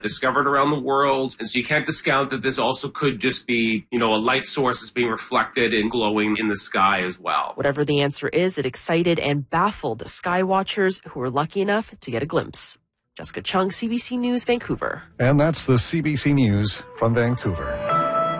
discovered around the world. And so you can't discount that this also could just be, a light source that's being reflected and glowing in the sky as well. Whatever the answer is, it excited and baffled the sky watchers who were lucky enough to get a glimpse. Jessica Chung, CBC News, Vancouver. And that's the CBC News from Vancouver.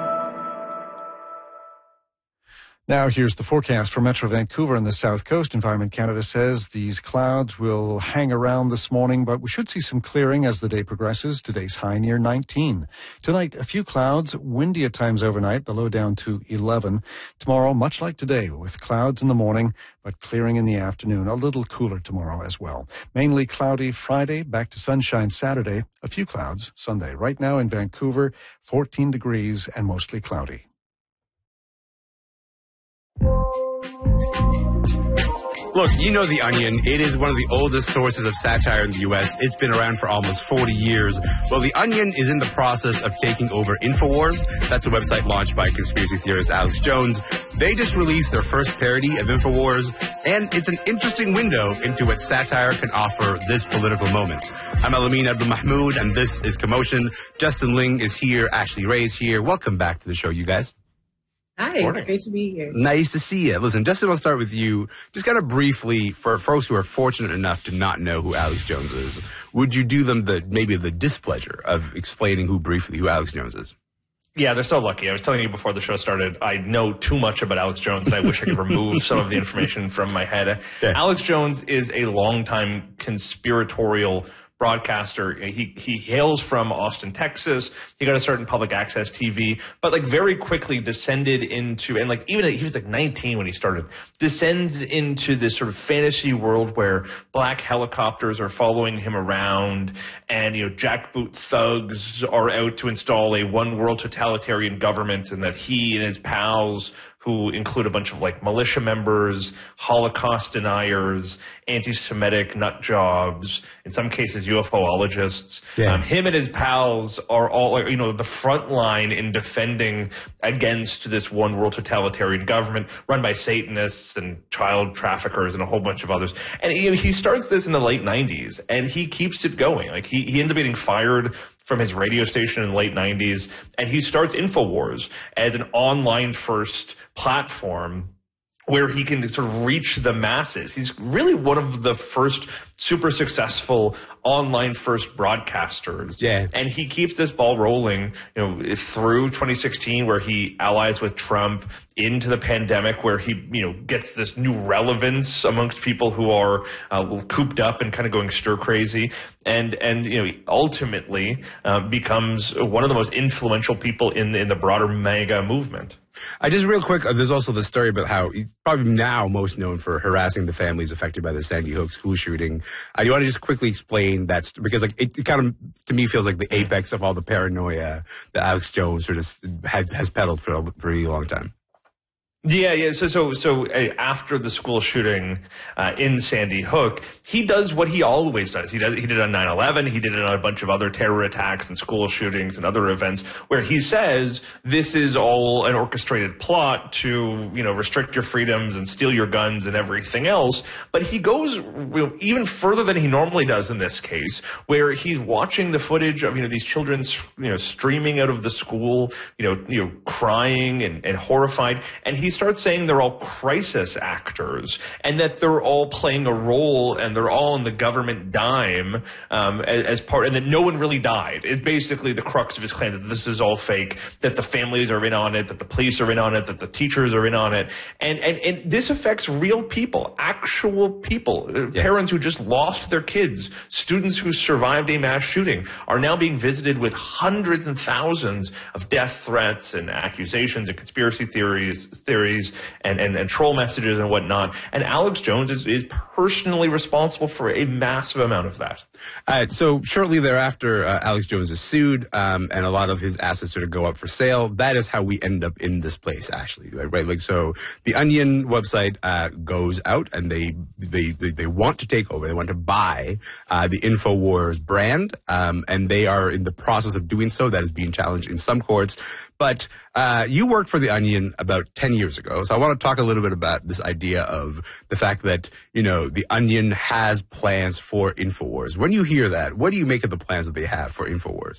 Now here's the forecast for Metro Vancouver and the South Coast. Environment Canada says these clouds will hang around this morning, but we should see some clearing as the day progresses. Today's high near 19. Tonight, a few clouds, windy at times overnight, the low down to 11. Tomorrow, much like today, with clouds in the morning, but clearing in the afternoon. A little cooler tomorrow as well. Mainly cloudy Friday, back to sunshine Saturday. A few clouds Sunday. Right now in Vancouver, 14 degrees and mostly cloudy. Look, you know The Onion. It is one of the oldest sources of satire in the U.S. It's been around for almost 40 years. Well, The Onion is in the process of taking over InfoWars. That's a website launched by conspiracy theorist Alex Jones. They just released their first parody of InfoWars, and it's an interesting window into what satire can offer this political moment. I'm Alameen Abdul-Mahmoud, and this is Commotion. Justin Ling is here. Ashley Ray is here. Welcome back to the show, you guys. Hi, it's great to be here. Nice to see you. Listen, Justin, I'll start with you. Just kind of briefly, for folks who are fortunate enough to not know who Alex Jones is, would you do them maybe the displeasure of explaining who Alex Jones is? Yeah, they're so lucky. I was telling you before the show started, I know too much about Alex Jones, and I wish I could remove some of the information from my head. Yeah. Alex Jones is a longtime conspiratorial broadcaster. He hails from Austin, Texas. He got a certain public access TV, but very quickly descended into, and even he was 19 when he started, descends into this sort of fantasy world where black helicopters are following him around, and jackboot thugs are out to install a one world totalitarian government, and that he and his pals, who include a bunch of militia members, Holocaust deniers, anti-Semitic nut jobs, in some cases UFOologists. Yeah. Him and his pals are all, the front line in defending against this one world totalitarian government run by Satanists and child traffickers and a whole bunch of others. And he starts this in the late 90s, and he keeps it going. He ends up getting fired from his radio station in the late 90s, and he starts InfoWars as an online-first platform where he can sort of reach the masses. He's really one of the first super successful online first broadcasters. Yeah. And he keeps this ball rolling, through 2016, where he allies with Trump, into the pandemic, where he, gets this new relevance amongst people who are cooped up and kind of going stir crazy, and ultimately becomes one of the most influential people in the broader MAGA movement. I just real quick, there's also the story about how he's probably now most known for harassing the families affected by the Sandy Hook school shooting. Do you want to just quickly explain that? Because it kind of, to me, feels like the apex of all the paranoia that Alex Jones sort of has peddled for a very long time. Yeah. So after the school shooting in Sandy Hook, he does what he always does. He did it on 9/11. He did it on a bunch of other terror attacks and school shootings and other events, where he says this is all an orchestrated plot to restrict your freedoms and steal your guns and everything else. But he goes even further than he normally does in this case, where he's watching the footage of these children streaming out of the school, crying and horrified, and he starts saying they're all crisis actors, and that they're all playing a role, and they're all in the government dime as part, and that no one really died. It's basically the crux of his claim that this is all fake, that the families are in on it, that the police are in on it, that the teachers are in on it, and this affects real people, actual people, parents who just lost their kids, students who survived a mass shooting are now being visited with hundreds and thousands of death threats and accusations and conspiracy theories and troll messages and whatnot. And Alex Jones is personally responsible for a massive amount of that. So shortly thereafter, Alex Jones is sued, and a lot of his assets sort of go up for sale. That is how we end up in this place, Ashley, right? So the Onion website goes out, and they want to take over. They want to buy the InfoWars brand, and they are in the process of doing so. That is being challenged in some courts. But you worked for The Onion about 10 years ago, so I want to talk a little bit about this idea of the fact that, The Onion has plans for InfoWars. When you hear that, what do you make of the plans that they have for InfoWars?